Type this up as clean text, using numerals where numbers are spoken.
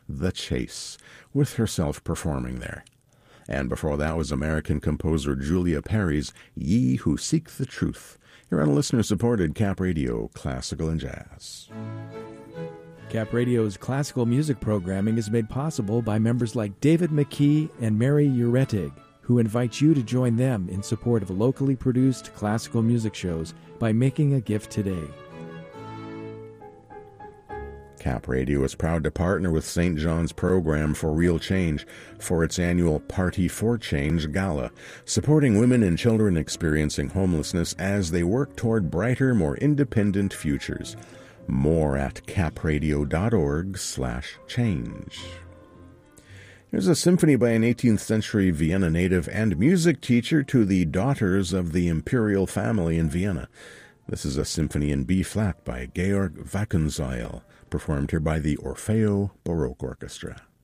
The Chase, with herself performing there. And before that was American composer Julia Perry's Ye Who Seek the Truth. You're on a listener-supported Cap Radio, Classical and Jazz. Cap Radio's classical music programming is made possible by members like David McKee and Mary Uretig, who invite you to join them in support of locally produced classical music shows by making a gift today. Cap Radio is proud to partner with St. John's Program for Real Change for its annual Party for Change Gala, supporting women and children experiencing homelessness as they work toward brighter, more independent futures. More at capradio.org/change. Here's a symphony by an 18th century Vienna native and music teacher to the daughters of the imperial family in Vienna. This is a symphony in B-flat by Georg Wagenseil, performed here by the Orfeo Baroque Orchestra.